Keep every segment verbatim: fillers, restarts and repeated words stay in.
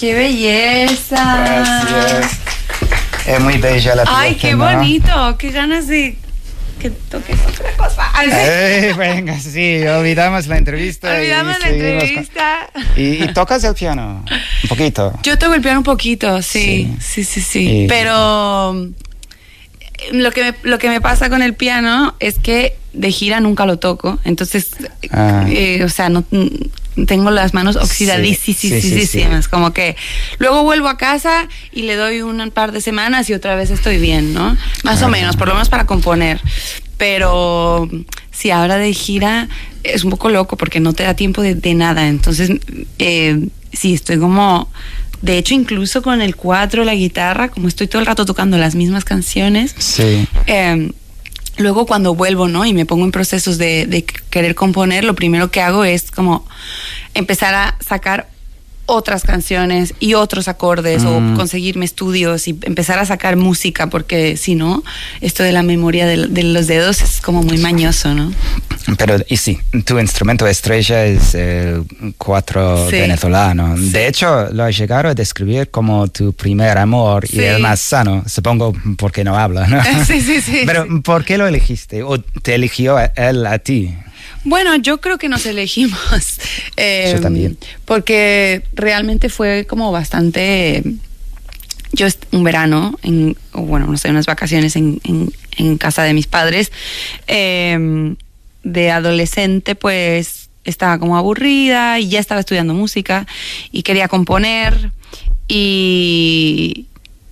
¡Qué belleza! Gracias. Es muy bella la pieza. ¡Ay, qué ¿no? bonito! ¡Qué ganas de que toques otra cosa! Eh, venga, sí, olvidamos la entrevista. Olvidamos y la seguimos entrevista. con- ¿Y, y tocas el piano? Un poquito. Yo toco el piano un poquito, sí, sí, sí, sí. sí. Y- Pero lo que, me, lo que me pasa con el piano es que de gira nunca lo toco. Entonces, Ah. eh, o sea, no tengo las manos oxidadísimas, Sí, sí, sí, sí. como que luego vuelvo a casa y le doy un par de semanas y otra vez estoy bien, ¿no? Más Ah. o menos, por lo menos para componer. Pero sí, ahora de gira es un poco loco porque no te da tiempo de, de nada. Entonces, eh, sí, estoy como... De hecho, incluso con el cuatro, la guitarra, como estoy todo el rato tocando las mismas canciones, Sí. eh, luego cuando vuelvo, ¿no? Y me pongo en procesos de, de querer componer, lo primero que hago es como empezar a sacar otras canciones y otros acordes, Mm. o conseguirme estudios y empezar a sacar música, porque si no, esto de la memoria de, de los dedos es como muy mañoso, ¿no? Pero, y sí, tu instrumento estrella es el cuatro Sí. venezolano. Sí. De hecho, lo has llegado a describir como tu primer amor Sí. y el más sano, supongo porque no habla, ¿no? Sí, sí, sí. Pero, sí. ¿por qué lo elegiste? ¿O te eligió a- él a ti? Bueno, yo creo que nos elegimos. eh, Yo también. Porque realmente fue como bastante... Yo est- un verano, en, o bueno, no sé, unas vacaciones en, en, en casa de mis padres, eh, de adolescente, pues estaba como aburrida y ya estaba estudiando música y quería componer y...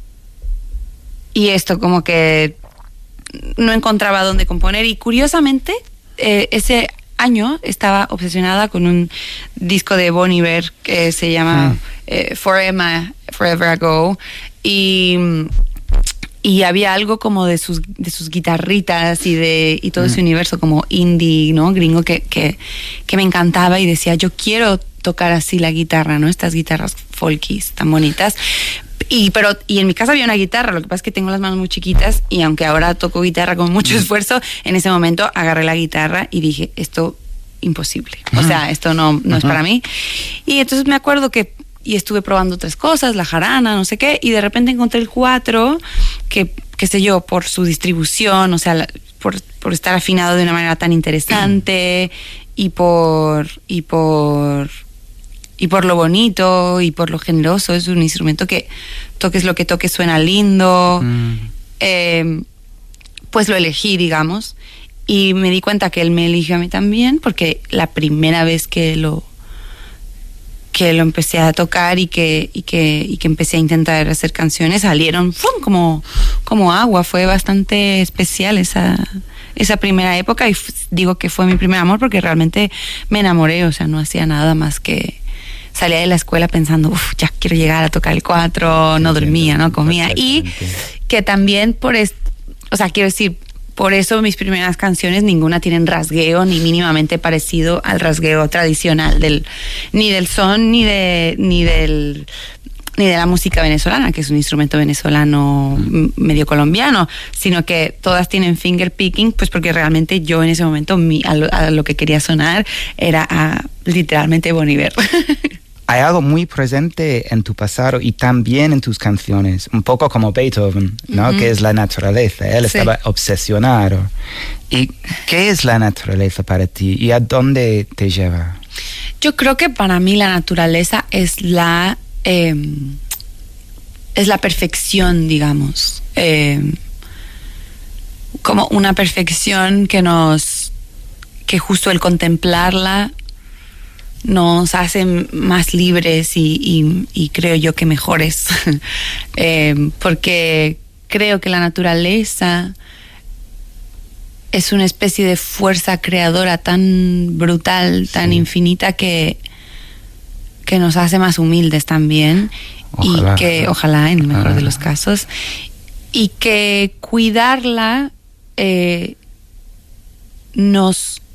Y esto como que no encontraba dónde componer y curiosamente eh, ese año estaba obsesionada con un disco de Bon Iver que se llama Mm. eh, Forever, Forever Ago y, y había algo como de sus, de sus guitarritas y de y todo Mm. ese universo como indie, ¿no? Gringo que, que, que me encantaba y decía, yo quiero tocar así la guitarra, ¿no? Estas guitarras folkies tan bonitas. Y, pero, y en mi casa había una guitarra, lo que pasa es que tengo las manos muy chiquitas y aunque ahora toco guitarra con mucho esfuerzo, en ese momento agarré la guitarra y dije, esto imposible, o sea, esto no, no es para mí. Y entonces me acuerdo que y estuve probando otras cosas, la jarana, no sé qué, y de repente encontré el cuatro, que, qué sé yo, por su distribución, o sea, la- por, por estar afinado de una manera tan interesante y por... Y por y por lo bonito y por lo generoso, es un instrumento que toques lo que toques suena lindo, Mm. eh, pues lo elegí, digamos, y me di cuenta que él me eligió a mí también, porque la primera vez que lo que lo empecé a tocar y que y que y que empecé a intentar hacer canciones salieron ¡fum! como como agua, fue bastante especial esa esa primera época y f- digo que fue mi primer amor porque realmente me enamoré, o sea, no hacía nada más que salía de la escuela pensando, uff, ya quiero llegar a tocar el cuatro, no dormía, no comía. Y que también por esto, o sea, quiero decir, por eso mis primeras canciones ninguna tienen rasgueo ni mínimamente parecido al rasgueo tradicional del ni del son ni de ni del ni de la música venezolana, que es un instrumento venezolano m- medio colombiano, sino que todas tienen finger picking, pues porque realmente yo en ese momento mi, a, lo, a lo que quería sonar era a literalmente Bon Iver. Hay algo muy presente en tu pasado y también en tus canciones, un poco como Beethoven, ¿no? Ujú. Que es la naturaleza. Él Sí. estaba obsesionado. ¿Y qué es la naturaleza para ti y a dónde te lleva? Yo creo que para mí la naturaleza es la eh, es la perfección, digamos, eh, como una perfección que nos que justo el contemplarla nos hace más libres y, y, y creo yo que mejores, eh, porque creo que la naturaleza es una especie de fuerza creadora tan brutal, tan Sí. infinita que, que nos hace más humildes también. Ojalá. Y que, ojalá, en el mejor Ah. de los casos, y que cuidarla eh, nos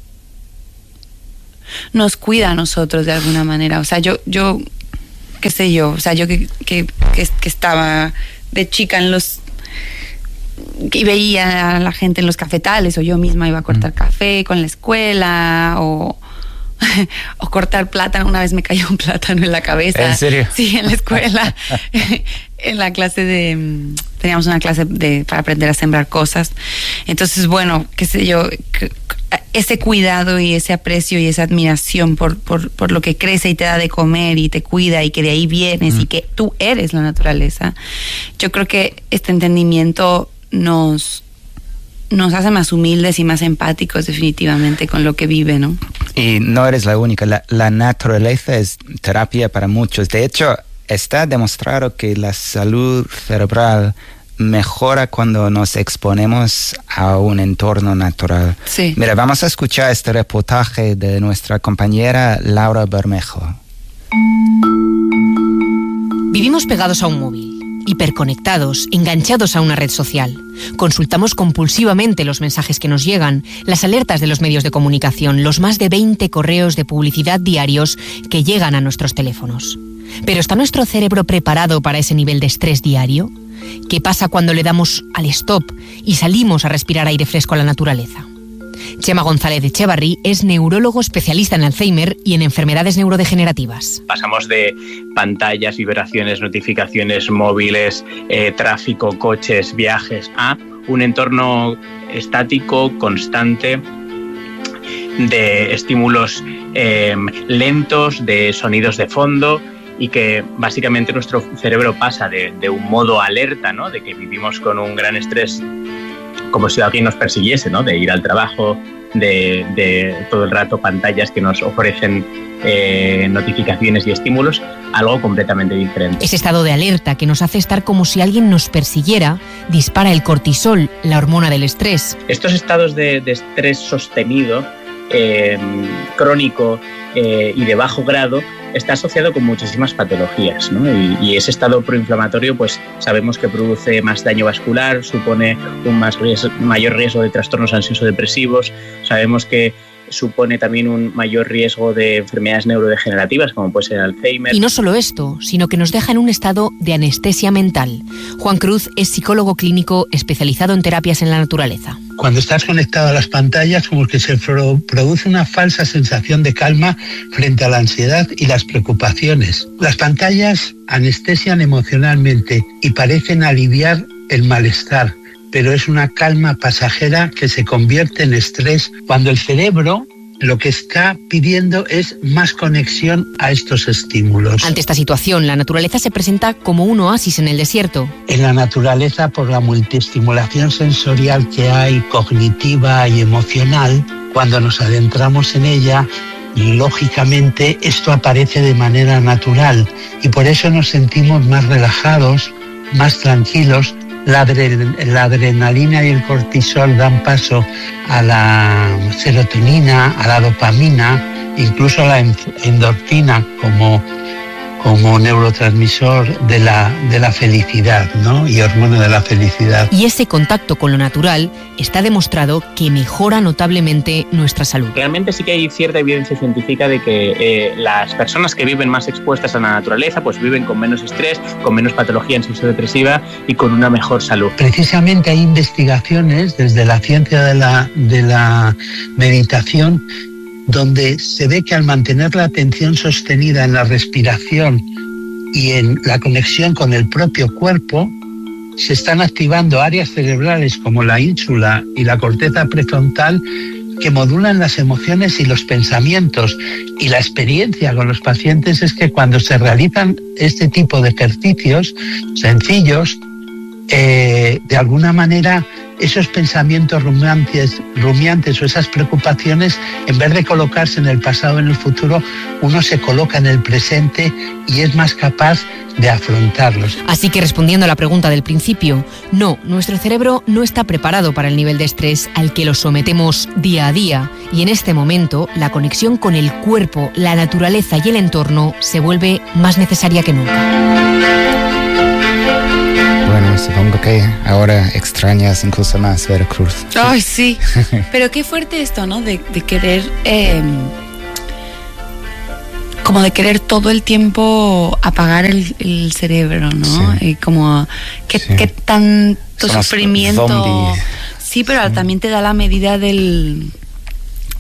nos cuida a nosotros de alguna manera. O sea, yo, yo qué sé yo, o sea, yo que, que, que, que estaba de chica en los y veía a la gente en los cafetales, o yo misma iba a cortar Mm. café con la escuela, o, o cortar plátano. Una vez me cayó un plátano en la cabeza. ¿En serio? Sí, en la escuela. En la clase de... Teníamos una clase de, para aprender a sembrar cosas. Entonces, bueno, qué sé yo, ese cuidado y ese aprecio y esa admiración por, por, por lo que crece y te da de comer y te cuida y que de ahí vienes mm. y que tú eres la naturaleza. Yo creo que este entendimiento nos... nos hace más humildes y más empáticos definitivamente con lo que vive, ¿no? Y no eres la única, la, la naturaleza es terapia para muchos. De hecho, está demostrado que la salud cerebral mejora cuando nos exponemos a un entorno natural. Sí. Mira, vamos a escuchar este reportaje de nuestra compañera Laura Bermejo. Vivimos pegados a un móvil, hiperconectados, enganchados a una red social. Consultamos compulsivamente los mensajes que nos llegan, las alertas de los medios de comunicación, los más de veinte correos de publicidad diarios que llegan a nuestros teléfonos. ¿Pero está nuestro cerebro preparado para ese nivel de estrés diario? ¿Qué pasa cuando le damos al stop y salimos a respirar aire fresco a la naturaleza? Chema González de Echevarri es neurólogo especialista en Alzheimer y en enfermedades neurodegenerativas. Pasamos de pantallas, vibraciones, notificaciones móviles, eh, tráfico, coches, viajes, a un entorno estático, constante, de estímulos eh, lentos, de sonidos de fondo, y que básicamente nuestro cerebro pasa de, de un modo alerta, ¿no? De que vivimos con un gran estrés, como si alguien nos persiguiese, ¿no? De ir al trabajo, de, de todo el rato pantallas que nos ofrecen eh, notificaciones y estímulos, algo completamente diferente. Ese estado de alerta que nos hace estar como si alguien nos persiguiera dispara el cortisol, la hormona del estrés. Estos estados de, de estrés sostenido, eh, crónico eh, y de bajo grado, está asociado con muchísimas patologías, ¿no? Y, y ese estado proinflamatorio, pues sabemos que produce más daño vascular, supone un más riesgo, mayor riesgo de trastornos ansioso-depresivos, sabemos que supone también un mayor riesgo de enfermedades neurodegenerativas, como puede ser Alzheimer. Y no solo esto, sino que nos deja en un estado de anestesia mental. Juan Cruz es psicólogo clínico especializado en terapias en la naturaleza. Cuando estás conectado a las pantallas, como que se pro- produce una falsa sensación de calma frente a la ansiedad y las preocupaciones. Las pantallas anestesian emocionalmente y parecen aliviar el malestar, pero es una calma pasajera que se convierte en estrés cuando el cerebro lo que está pidiendo es más conexión a estos estímulos. Ante esta situación, la naturaleza se presenta como un oasis en el desierto. En la naturaleza, por la multiestimulación sensorial que hay, cognitiva y emocional, cuando nos adentramos en ella, lógicamente esto aparece de manera natural y por eso nos sentimos más relajados, más tranquilos. La, adre- la adrenalina y el cortisol dan paso a la serotonina, a la dopamina, incluso a la endorfina como, como neurotransmisor de la, de la felicidad, ¿no? Y hormona de la felicidad. Y ese contacto con lo natural está demostrado que mejora notablemente nuestra salud. Realmente sí que hay cierta evidencia científica de que eh, las personas que viven más expuestas a la naturaleza pues viven con menos estrés, con menos patología ansioso-depresiva y con una mejor salud. Precisamente hay investigaciones desde la ciencia de la, de la meditación donde se ve que al mantener la atención sostenida en la respiración y en la conexión con el propio cuerpo, se están activando áreas cerebrales como la ínsula y la corteza prefrontal que modulan las emociones y los pensamientos. Y la experiencia con los pacientes es que cuando se realizan este tipo de ejercicios sencillos, eh, de alguna manera esos pensamientos rumiantes, rumiantes o esas preocupaciones, en vez de colocarse en el pasado o en el futuro, uno se coloca en el presente y es más capaz de afrontarlos. Así que respondiendo a la pregunta del principio, no, nuestro cerebro no está preparado para el nivel de estrés al que lo sometemos día a día y en este momento la conexión con el cuerpo, la naturaleza y el entorno se vuelve más necesaria que nunca. Bueno, supongo que ahora extrañas incluso más Veracruz. Ay, sí. Pero qué fuerte esto, ¿no? De, de querer... Eh, como de querer todo el tiempo apagar el, el cerebro, ¿no? Sí. Y como qué, sí. qué tanto Somos sufrimiento. Zombies. Sí, pero sí. También te da la medida del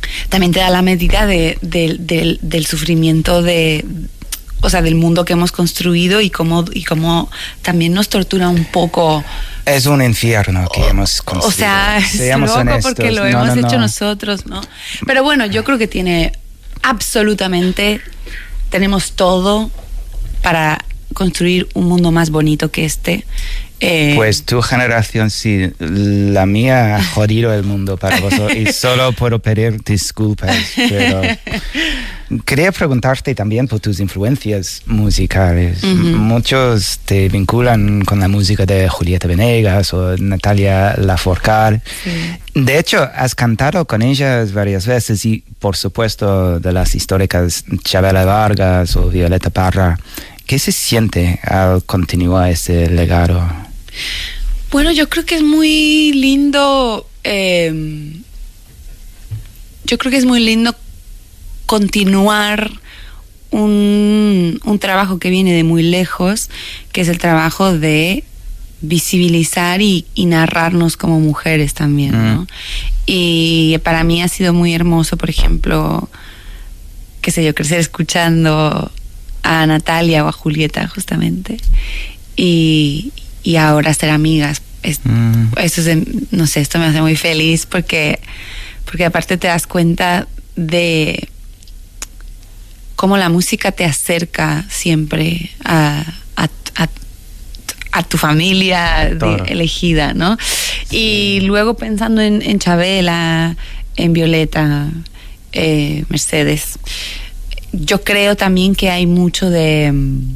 también te da la medida de, de, de, del sufrimiento de, o sea, del mundo que hemos construido y cómo, y cómo también nos tortura un poco. Es un infierno que hemos construido. O sea, es Seamos loco honestos. porque lo no, hemos no, hecho no. nosotros, ¿no? Pero bueno, yo creo que tiene absolutamente, tenemos todo para construir un mundo más bonito que este. Eh, Pues tu generación sí, la mía ha jodido el mundo para vosotros y solo puedo pedir disculpas, pero quería preguntarte también por tus influencias musicales. Uh-huh. Muchos te vinculan con la música de Julieta Venegas o Natalia Lafourcade. Sí. De hecho, has cantado con ellas varias veces y, por supuesto, de las históricas Chabela Vargas o Violeta Parra. ¿Qué se siente al continuar ese legado? Bueno, yo creo que es muy lindo, eh, yo creo que es muy lindo continuar un, un trabajo que viene de muy lejos, que es el trabajo de visibilizar y, y narrarnos como mujeres también, ¿no? Mm. Y para mí ha sido muy hermoso, por ejemplo, qué sé yo, crecer escuchando a Natalia o a Julieta justamente y, y ahora ser amigas. Es, mm. Eso es, no sé, esto me hace muy feliz porque, porque aparte te das cuenta de cómo la música te acerca siempre a, a, a, a tu familia de, elegida, ¿no? Sí. Y luego pensando en, en Chabela, en Violeta, eh, Mercedes, yo creo también que hay mucho de,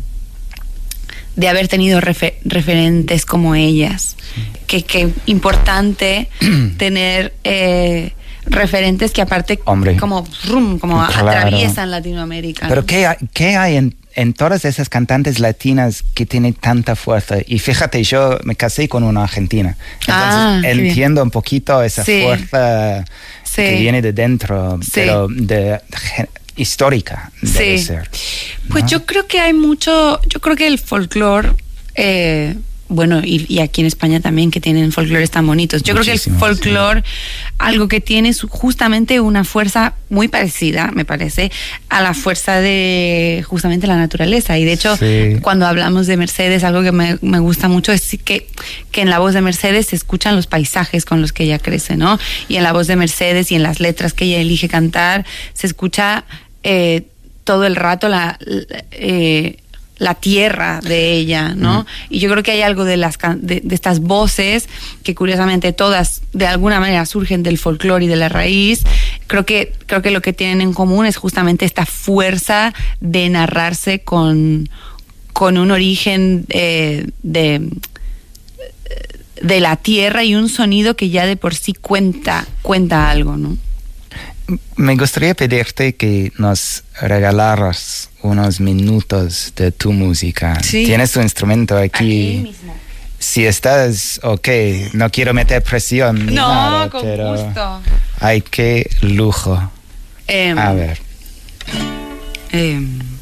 de haber tenido refer, referentes como ellas. Sí. Que, que importante tener eh, referentes que aparte Hombre. como, rum, como claro. atraviesan Latinoamérica. Pero ¿no? ¿qué hay, qué hay en, en todas esas cantantes latinas que tienen tanta fuerza? Y fíjate, yo me casé con una argentina. Entonces ah, entiendo un poquito esa sí. fuerza sí. que viene de dentro, sí. pero de... histórica debe sí. ser, ¿no? Pues yo creo que hay mucho, yo creo que el folclore, eh, bueno, y, y aquí en España también que tienen folclores tan bonitos. Yo Muchísimo, creo que el folclore, sí. algo que tiene es justamente una fuerza muy parecida, me parece, a la fuerza de justamente la naturaleza. Y de hecho, sí. cuando hablamos de Mercedes, algo que me, me gusta mucho es que, que en la voz de Mercedes se escuchan los paisajes con los que ella crece, ¿no? Y en la voz de Mercedes y en las letras que ella elige cantar, se escucha eh, todo el rato la... Eh, la tierra de ella, ¿no? Mm. Y yo creo que hay algo de las de, de estas voces que curiosamente todas de alguna manera surgen del folclore y de la raíz. Creo que creo que lo que tienen en común es justamente esta fuerza de narrarse con con un origen eh, de de la tierra y un sonido que ya de por sí cuenta cuenta algo, ¿no? Me gustaría pedirte que nos regalaras unos minutos de tu música. ¿Sí? Tienes tu instrumento aquí. Aquí mismo. Si estás ok, no quiero meter presión ni no, nada, con pero gusto. Ay, qué lujo. Eh, A ver. Eh,